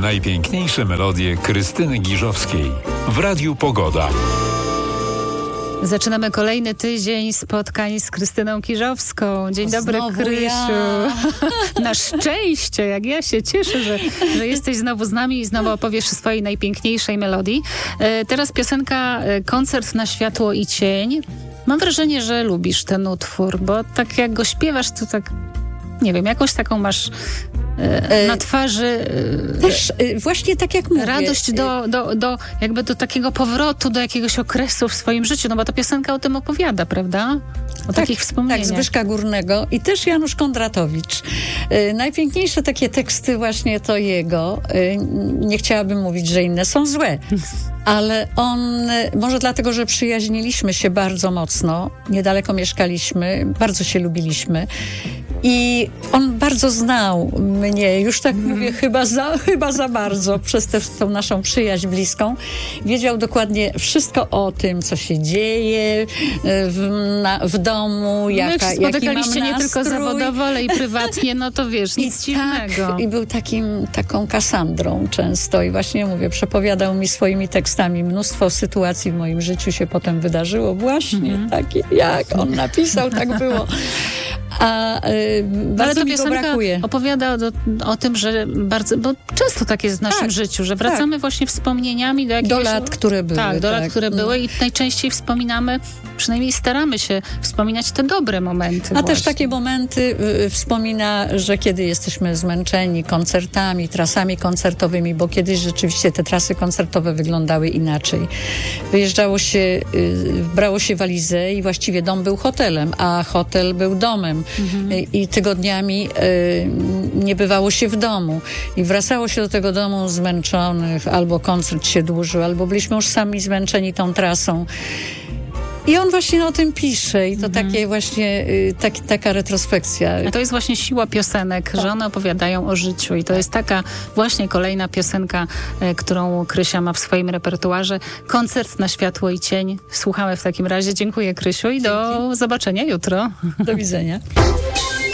Najpiękniejsze melodie Krystyny Giżowskiej w Radiu Pogoda. Zaczynamy kolejny tydzień spotkań z Krystyną Giżowską. Dzień dobry, Krysiu. Ja. Na szczęście, jak ja się cieszę, że jesteś znowu z nami i znowu opowiesz o swojej najpiękniejszej melodii. Teraz piosenka Koncert na światło i cień. Mam wrażenie, że lubisz ten utwór, bo tak jak go śpiewasz, to tak, nie wiem, jakąś taką masz na twarzy też właśnie tak jak mówię. radość do takiego powrotu do jakiegoś okresu w swoim życiu, no bo ta piosenka o tym opowiada, prawda? O takich wspomnieniach. Tak, Zbyszka Górnego i też Janusz Kondratowicz. Najpiękniejsze takie teksty właśnie to jego. Nie chciałabym mówić, że inne są złe, ale on, może dlatego, że przyjaźniliśmy się bardzo mocno, niedaleko mieszkaliśmy, bardzo się lubiliśmy i on bardzo znał mnie, już tak mówię, chyba za bardzo, przez tą naszą przyjaźń bliską. Wiedział dokładnie wszystko o tym, co się dzieje w domu, jaki mam spotykaliście nie tylko nastrój. zawodowo, ale i prywatnie, no to wiesz, nic dziwnego. I był taką Kasandrą często i właśnie mówię, przepowiadał mi swoimi tekstami. Mnóstwo sytuacji w moim życiu się potem wydarzyło właśnie takie, jak on napisał, tak było. A bardzo mi go brakuje. Opowiada o tym, że bardzo, bo często tak jest w naszym życiu, że wracamy właśnie wspomnieniami do jakiegoś... Do lat, które były. Tak, do lat, które były i najczęściej wspominamy, przynajmniej staramy się wspominać te dobre momenty. A też takie momenty wspomina, że kiedy jesteśmy zmęczeni koncertami, trasami koncertowymi, bo kiedyś rzeczywiście te trasy koncertowe wyglądały inaczej. Wyjeżdżało się, brało się walizę i właściwie dom był hotelem, a hotel był domem. I tygodniami nie bywało się w domu. I wracało się do tego domu zmęczonych, albo koncert się dłużył, albo byliśmy już sami zmęczeni tą trasą. I on właśnie o tym pisze i to takie właśnie, taka retrospekcja. A to jest właśnie siła piosenek, że one opowiadają o życiu i to jest taka właśnie kolejna piosenka, którą Krysia ma w swoim repertuarze. Koncert na światło i cień. Słuchamy w takim razie. Dziękuję, Krysiu, i do zobaczenia jutro. Do widzenia.